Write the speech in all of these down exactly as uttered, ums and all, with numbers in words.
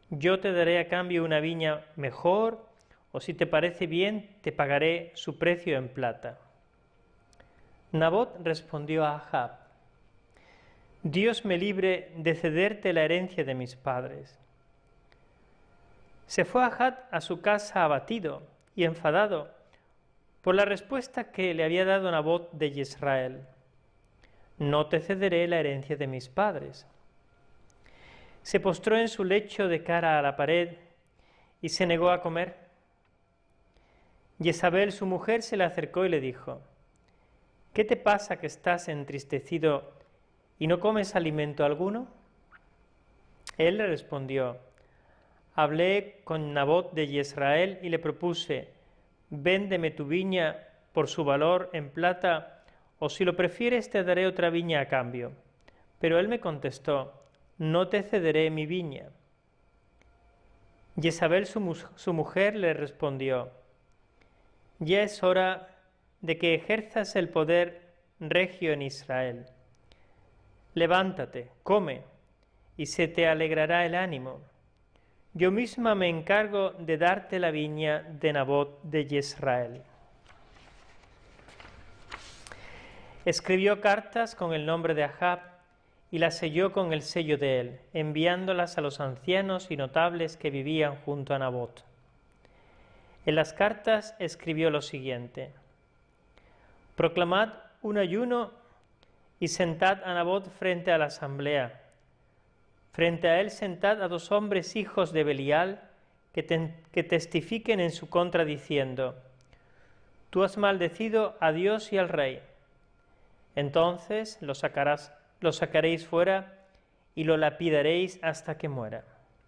Yo te daré a cambio una viña mejor, o si te parece bien, te pagaré su precio en plata. Nabot respondió a Ahab: Dios me libre de cederte la herencia de mis padres. Se fue Ahab a su casa abatido y enfadado por la respuesta que le había dado Nabot de Jezreel: No te cederé la herencia de mis padres. Se postró en su lecho de cara a la pared y se negó a comer. Jezabel, su mujer, se le acercó y le dijo: ¿Qué te pasa que estás entristecido y no comes alimento alguno? Él le respondió: Hablé con Nabot de Jezreel y le propuse: Véndeme tu viña por su valor en plata, o si lo prefieres te daré otra viña a cambio. Pero él me contestó: No te cederé mi viña. Jezabel, su, su mujer, le respondió: Ya es hora de que ejerzas el poder regio en Israel. Levántate, come, y se te alegrará el ánimo. Yo misma me encargo de darte la viña de Nabot de Jezreel. Escribió cartas con el nombre de Ahab y las selló con el sello de él, enviándolas a los ancianos y notables que vivían junto a Nabot. En las cartas escribió lo siguiente: Proclamad un ayuno y sentad a Nabot frente a la asamblea. Frente a él sentad a dos hombres hijos de Belial que, te, que testifiquen en su contra diciendo: Tú has maldecido a Dios y al rey. Entonces lo, sacarás, lo sacaréis fuera y lo lapidaréis hasta que muera.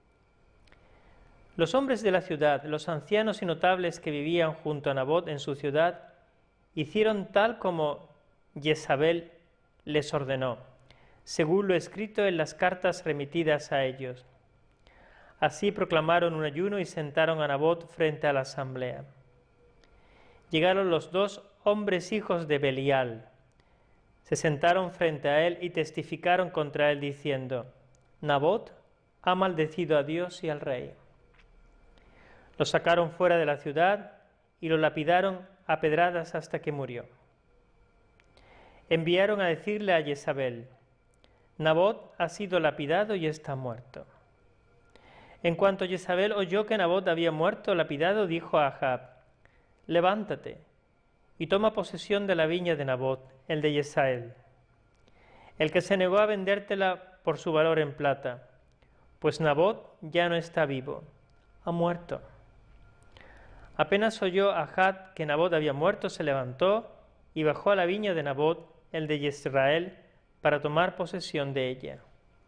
Los hombres de la ciudad, los ancianos y notables que vivían junto a Nabot en su ciudad, hicieron tal como Jezabel les ordenó, según lo escrito en las cartas remitidas a ellos. Así proclamaron un ayuno y sentaron a Nabot frente a la asamblea. Llegaron los dos hombres hijos de Belial, se sentaron frente a él y testificaron contra él diciendo: Nabot ha maldecido a Dios y al rey. Lo sacaron fuera de la ciudad y lo lapidaron a pedradas hasta que murió. Enviaron a decirle a Jezabel: Nabot ha sido lapidado y está muerto. En cuanto Jezabel oyó que Nabot había muerto lapidado, dijo a Ahab: Levántate y toma posesión de la viña de Nabot, el de Jezreel, el que se negó a vendértela por su valor en plata, pues Nabot ya no está vivo, ha muerto. Apenas oyó Ahab que Nabot había muerto, se levantó y bajó a la viña de Nabot, el de Jezreel, para tomar posesión de ella.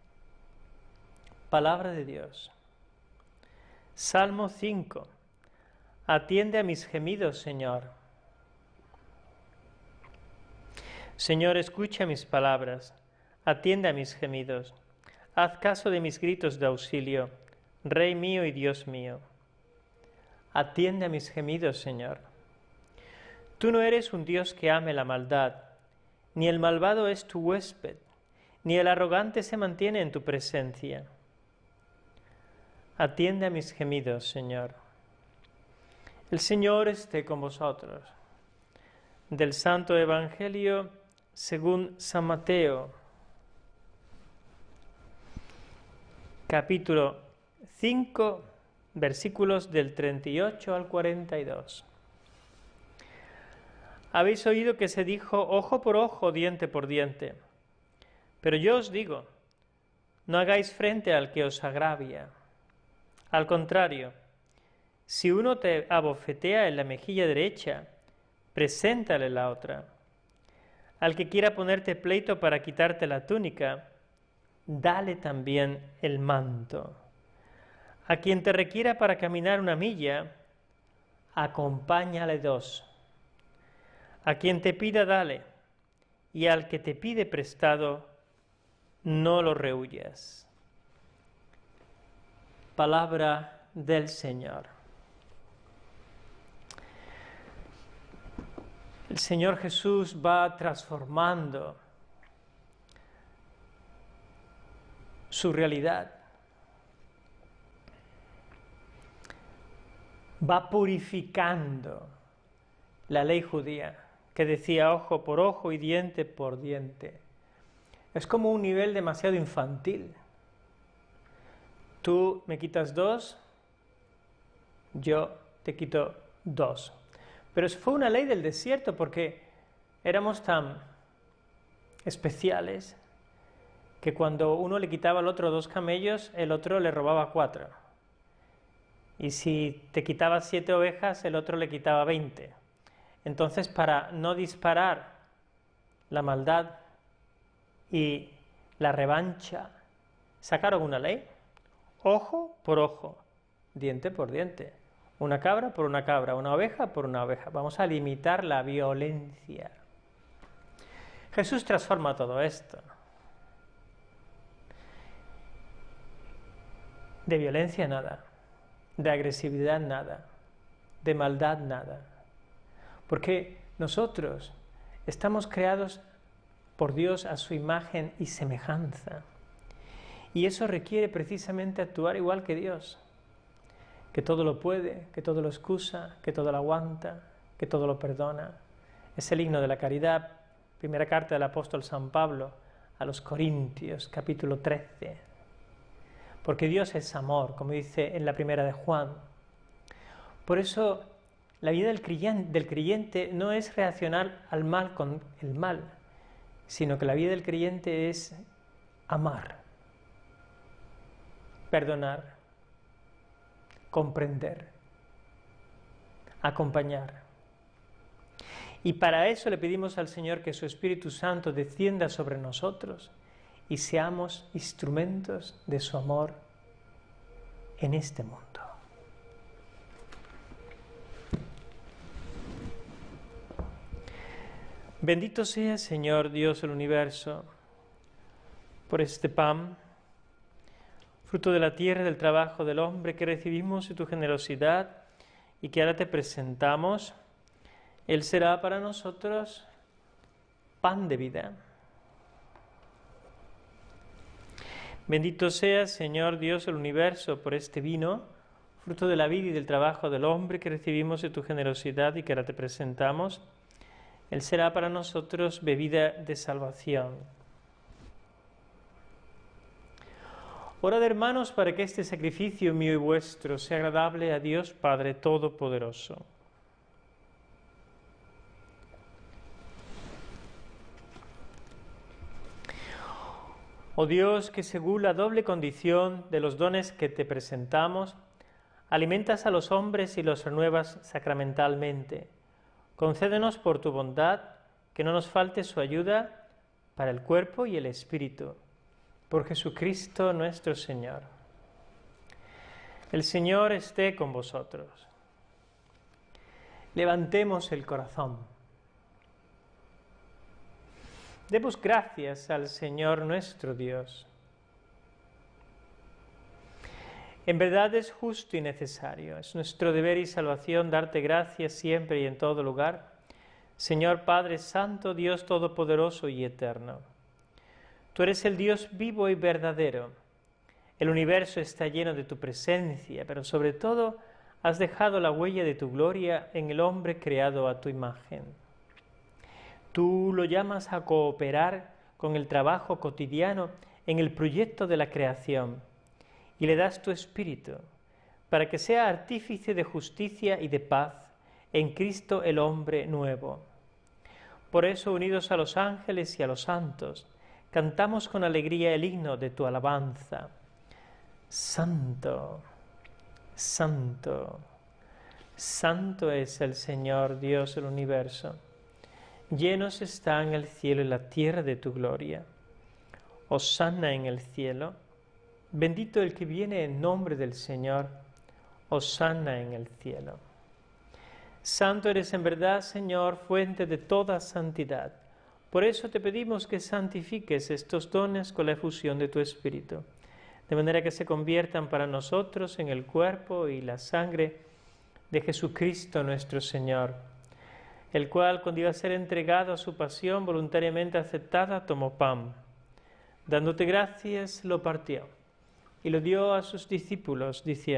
Palabra de Dios. Salmo cinco. Atiende a mis gemidos, Señor. Señor, escucha mis palabras, atiende a mis gemidos. Haz caso de mis gritos de auxilio, Rey mío y Dios mío. Atiende a mis gemidos, Señor. Tú no eres un Dios que ame la maldad, ni el malvado es tu huésped, ni el arrogante se mantiene en tu presencia. Atiende a mis gemidos, Señor. El Señor esté con vosotros. Del Santo Evangelio según San Mateo, capítulo cinco, versículos del treinta y ocho al cuarenta y dos. Habéis oído que se dijo ojo por ojo, diente por diente. Pero yo os digo, no hagáis frente al que os agravia. Al contrario, si uno te abofetea en la mejilla derecha, preséntale la otra. Al que quiera ponerte pleito para quitarte la túnica, dale también el manto. A quien te requiera para caminar una milla, acompáñale dos. A quien te pida, dale, y al que te pide prestado, no lo rehuyas. Palabra del Señor. El Señor Jesús va transformando su realidad. va purificando la ley judía, que decía ojo por ojo y diente por diente. Es como un nivel demasiado infantil. Tú me quitas dos, yo te quito dos. Pero fue una ley del desierto porque éramos tan especiales que cuando uno le quitaba al otro dos camellos, el otro le robaba cuatro. Y si te quitaba siete ovejas, el otro le quitaba veinte. Entonces, para no disparar la maldad y la revancha, sacaron una ley, ojo por ojo, diente por diente, una cabra por una cabra, una oveja por una oveja. Vamos a limitar la violencia. Jesús transforma todo esto. De violencia nada, de agresividad nada, de maldad nada. Porque nosotros estamos creados por Dios a su imagen y semejanza. Y eso requiere precisamente actuar igual que Dios, que todo lo puede, que todo lo excusa, que todo lo aguanta, que todo lo perdona. Es el himno de la caridad, primera carta del apóstol San Pablo a los Corintios, capítulo trece. Porque Dios es amor, como dice en la primera de Juan. Por eso la vida del creyente, del creyente no es reaccionar al mal con el mal, sino que la vida del creyente es amar, perdonar, comprender, acompañar. Y para eso le pedimos al Señor que su Espíritu Santo descienda sobre nosotros y seamos instrumentos de su amor en este mundo. Bendito sea, Señor Dios del universo, por este pan, fruto de la tierra y del trabajo del hombre que recibimos de tu generosidad y que ahora te presentamos. Él será para nosotros pan de vida. Bendito sea, Señor Dios del universo, por este vino, fruto de la vida y del trabajo del hombre que recibimos de tu generosidad y que ahora te presentamos. Él será para nosotros bebida de salvación. Orad, hermanos, para que este sacrificio mío y vuestro sea agradable a Dios Padre Todopoderoso. Oh Dios, que según la doble condición de los dones que te presentamos, alimentas a los hombres y los renuevas sacramentalmente. Concédenos por tu bondad que no nos falte su ayuda para el cuerpo y el espíritu. Por Jesucristo nuestro Señor. El Señor esté con vosotros. Levantemos el corazón. Demos gracias al Señor nuestro Dios. En verdad es justo y necesario, es nuestro deber y salvación darte gracias siempre y en todo lugar, Señor Padre Santo, Dios Todopoderoso y Eterno. Tú eres el Dios vivo y verdadero. El universo está lleno de tu presencia, pero sobre todo has dejado la huella de tu gloria en el hombre creado a tu imagen. Tú lo llamas a cooperar con el trabajo cotidiano en el proyecto de la creación y le das tu espíritu para que sea artífice de justicia y de paz en Cristo el hombre nuevo. Por eso, unidos a los ángeles y a los santos, cantamos con alegría el himno de tu alabanza. Santo, santo, santo es el Señor Dios del universo. Llenos están el cielo y la tierra de tu gloria. Hosana en el cielo. Bendito el que viene en nombre del Señor. Hosana en el cielo. Santo eres en verdad, Señor, fuente de toda santidad. Por eso te pedimos que santifiques estos dones con la efusión de tu Espíritu, de manera que se conviertan para nosotros en el cuerpo y la sangre de Jesucristo nuestro Señor, el cual, cuando iba a ser entregado a su pasión voluntariamente aceptada, tomó pan. Dándote gracias, lo partió y lo dio a sus discípulos, diciendo: